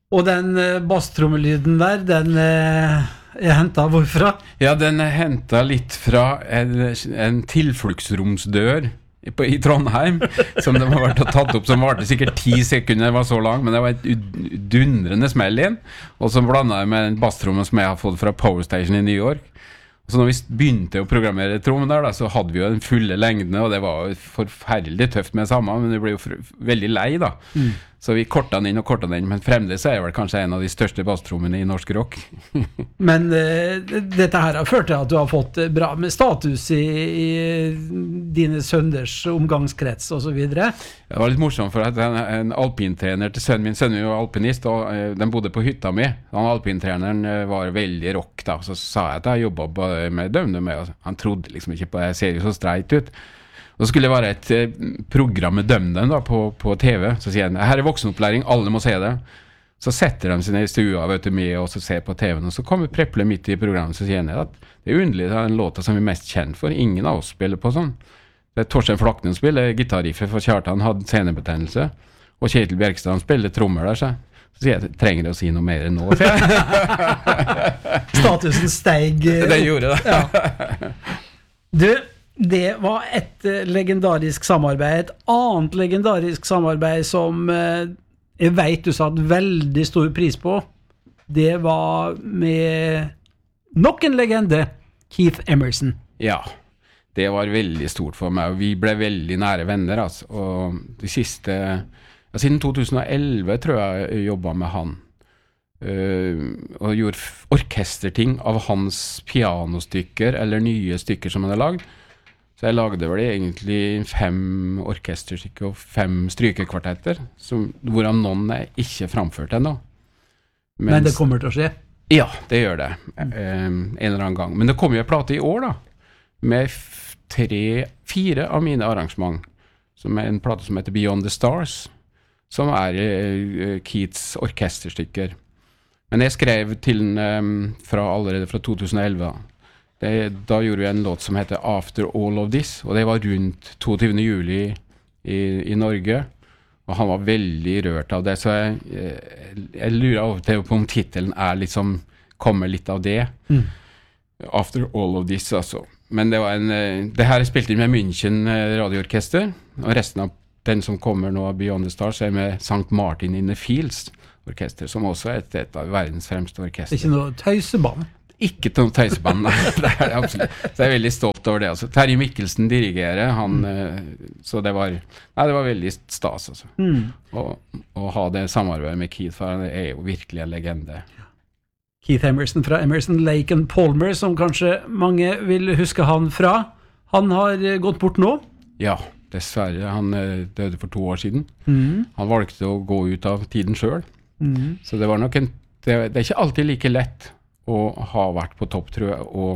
Og den bastrommelyden der, den hentet hvorfra? Ja, den hentet litt fra en tilfluktsromsdør i Trondheim, som de har vært og tatt opp, som varte sikkert 10 sekunder, det var så lang, men det var et dundrende smell inn, og så blandet jeg med en basstrommen som jeg har fått fra Power Station i New York. Så når vi begynte å programmere trommen der, da, så hadde vi jo den fulle lengdene, og det var jo forferdelig tøft med det samme, men det ble jo veldig lei da. Så vi kortet den inn, men fremdeles er jeg vel kanskje en av de største basstrommene i norsk rock. Men dette her har ført til at du har fått bra med status i dine sønners omgangskrets og så videre. Det var litt morsomt for at en alpintrener til sønnen min var alpinist, og den bodde på hytta mi. Han alpintreneren var veldig rock da, så sa jeg at jeg jobbet med dømne med, og han trodde liksom ikke på det, jeg ser jo så streit ut. Og så skulle det være et program med dømden da, på TV, så sier han, her er voksenopplæring, alle må se det. Så setter de seg ned i stua, vet du, med, og så ser på TV-en, og så kommer Preple midt i programmet, så sier han at det er underlig, det er den låta som vi er mest kjent for, ingen av oss spiller på sånn. Det er Torstein Flaknen spiller gitarriffet, for Kjartan hadde senebetennelse, og Kjetil Bjerkstrand spiller trommer der, så sier jeg, trenger jeg å si noe mer enn nå? Statusen steig. Det gjorde det. Ja. Du, det var et legendarisk samarbeid. Et annet legendarisk samarbeid som jeg vet du satt veldig stor pris på. Det var med nok en legende, Keith Emerson. Ja, det var veldig stort for meg, og vi ble veldig nære venner, altså. Og de siste, siden 2011 tror jeg jobbet med han. Og gjorde orkesterting av hans pianostykker, eller nye stykker som han har lagd. Så jeg lagde vel egentlig 5 orkesterstykker og 5 strykekvartetter, hvorav noen er ikke framført ennå. Men det kommer til å skje? Ja, det gjør det. En eller annen gang. Men det kommer jo en plate i år da, med 4 av mine arrangement, som er en plate som heter Beyond the Stars, som er Keiths orkesterstykker. Men jeg skrev til den allerede fra 2011 da. Da gjorde vi en låt som heter After All of This, og det var rundt 22. juli i Norge, og han var veldig rørt av det, så jeg lurer av og til på om titelen liksom, kommer litt av det. After All of This, altså. Men det var det her er spilt inn med München radioorkester, og resten av den som kommer nå av Beyond the Stars er med St. Martin in the Fields orkester, som også er et av verdens fremste orkester. Det er ikke noe tøyseband? Ikke noe tøyseband, det er det absolutt. Så jeg er veldig stolt over det. Altså. Terje Mikkelsen dirigerer, så det var veldig stas. Altså. Å ha det samarbeidet med Keith, for han er jo virkelig en legende. Keith Emerson fra Emerson, Lake and Palmer, som kanskje mange vil huske han fra. Han har gått bort nå? Ja, dessverre. Han døde for 2 år siden. Han valgte å gå ut av tiden selv. Så det var nok det er ikke alltid like lett å ha vært på topp, tror jeg,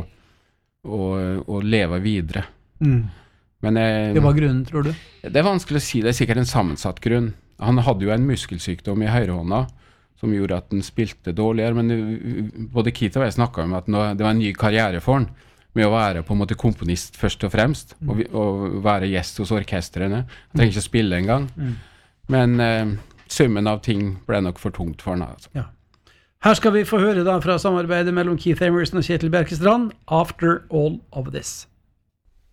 og leve videre. Men det var grunnen, tror du? Det er vanskelig å si, det er sikkert en sammensatt grunn. Han hadde jo en muskelsykdom i høyrehånda, som gjorde at den spilte dårligere, men både Keith og jeg snakket om at det var en ny karriere for han, med å være på en måte komponist først og fremst, og være gjest hos orkestrene. Han trenger ikke å spille en gang. Men summen av ting ble nok for tungt for han. Altså. Ja. Her skal vi få høre da fra samarbeidet mellom Keith Emerson og Kjetil Bjerkestrand, After All of This.